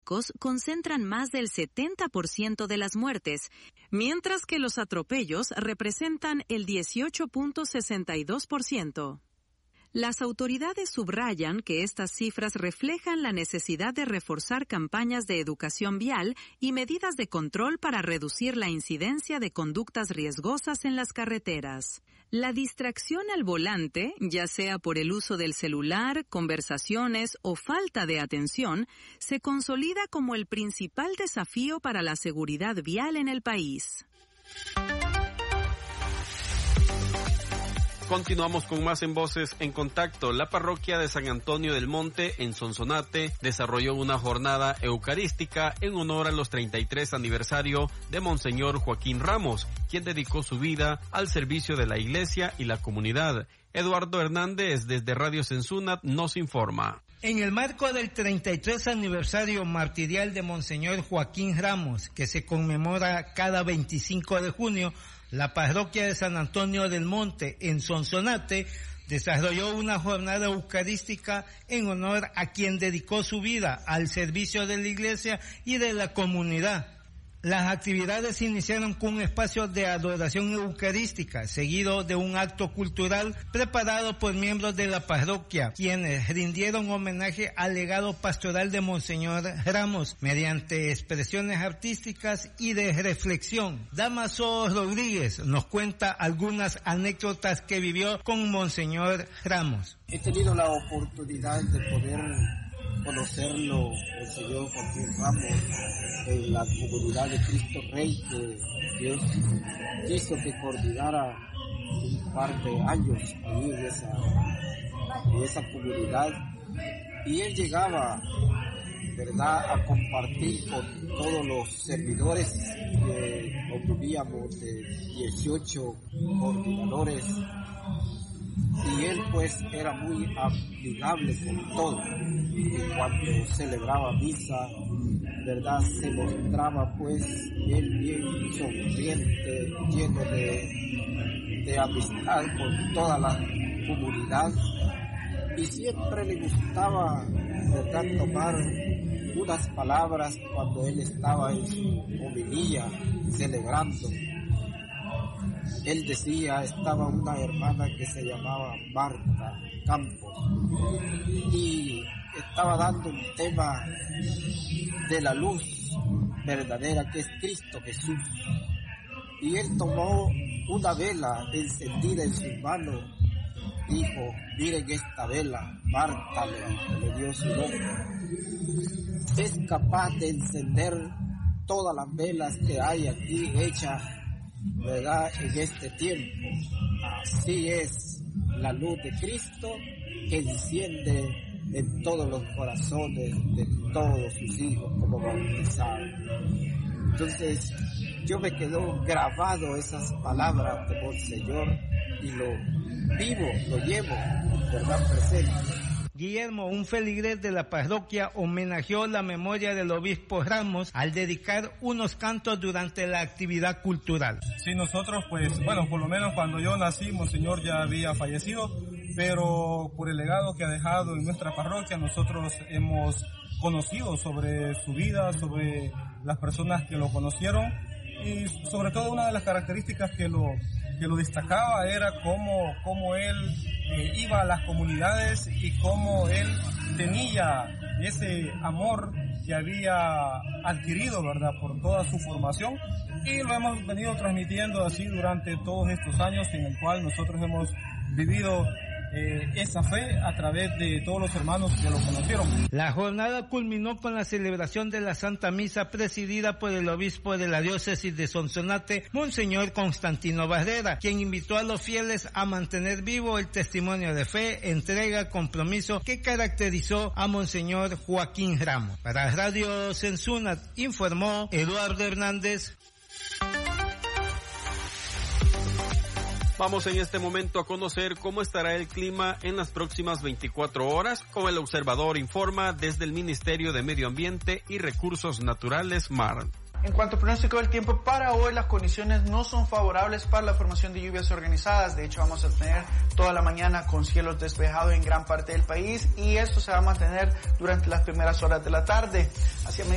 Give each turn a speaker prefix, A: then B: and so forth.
A: trágicos concentran más del 70% de las muertes, mientras que los atropellos representan el 18.62%. Las autoridades subrayan que estas cifras reflejan la necesidad de reforzar campañas de educación vial y medidas de control para reducir la incidencia de conductas riesgosas en las carreteras. La distracción al volante, ya sea por el uso del celular, conversaciones o falta de atención, se consolida como el principal desafío para la seguridad vial en el país.
B: Continuamos con más en Voces en Contacto. La parroquia de San Antonio del Monte, en Sonsonate, desarrolló una jornada eucarística en honor a los 33 aniversario de Monseñor Joaquín Ramos, quien dedicó su vida al servicio de la iglesia y la comunidad. Eduardo Hernández, desde Radio Sensunat, nos informa.
C: En el marco del 33 aniversario martirial de Monseñor Joaquín Ramos, que se conmemora cada 25 de junio, la parroquia de San Antonio del Monte, en Sonsonate, desarrolló una jornada eucarística en honor a quien dedicó su vida al servicio de la iglesia y de la comunidad. Las actividades iniciaron con un espacio de adoración eucarística, seguido de un acto cultural preparado por miembros de la parroquia, quienes rindieron homenaje al legado pastoral de Monseñor Ramos, mediante expresiones artísticas y de reflexión. Damaso Rodríguez nos cuenta algunas anécdotas que vivió con Monseñor Ramos.
D: He tenido la oportunidad de poder conocerlo, el señor Joaquín Ramos, en la comunidad de Cristo Rey, que Dios quiso que coordinara un par de años ahí en esa comunidad, y él llegaba, ¿verdad?, a compartir con todos los servidores que convivíamos, de 18 coordinadores, y él pues era muy amigable con todo, y cuando celebraba misa, verdad, se mostraba pues él bien sonriente, lleno de amistad con toda la comunidad, y siempre le gustaba, verdad, tomar unas palabras cuando él estaba en su homilía celebrando. Él decía, estaba una hermana que se llamaba Marta Campos y estaba dando un tema de la luz verdadera que es Cristo Jesús, y él tomó una vela encendida en sus manos, dijo, miren esta vela, Marta le dio su nombre, es capaz de encender todas las velas que hay aquí hechas, ¿verdad?, en este tiempo. Así es la luz de Cristo que enciende en todos los corazones de todos sus hijos como bautizados. Entonces yo me quedo grabado esas palabras de Monseñor y lo vivo, lo llevo, ¿verdad?, presente.
C: Guillermo, un feligrés de la parroquia, homenajeó la memoria del obispo Ramos al dedicar unos cantos durante la actividad cultural.
E: Sí, nosotros pues, bueno, por lo menos cuando yo nací, Monseñor ya había fallecido, pero por el legado que ha dejado en nuestra parroquia, nosotros hemos conocido sobre su vida, sobre las personas que lo conocieron, y sobre todo una de las características que lo destacaba era cómo él iba a las comunidades y cómo él tenía ese amor que había adquirido, ¿verdad?, por toda su formación, y lo hemos venido transmitiendo así durante todos estos años en el cual nosotros hemos vivido esa fe a través de todos los hermanos que lo conocieron.
C: La jornada culminó con la celebración de la Santa Misa presidida por el obispo de la diócesis de Sonsonate, Monseñor Constantino Barrera, quien invitó a los fieles a mantener vivo el testimonio de fe, entrega, compromiso que caracterizó a Monseñor Joaquín Ramos. Para Radio Sensunat informó Eduardo Hernández.
B: Vamos en este momento a conocer cómo estará el clima en las próximas 24 horas, como el observador informa desde el Ministerio de Medio Ambiente y Recursos Naturales, MAR.
F: En cuanto al pronóstico del tiempo para hoy, las condiciones no son favorables para la formación de lluvias organizadas. De hecho, vamos a tener toda la mañana con cielos despejados en gran parte del país, y esto se va a mantener durante las primeras horas de la tarde. Hacia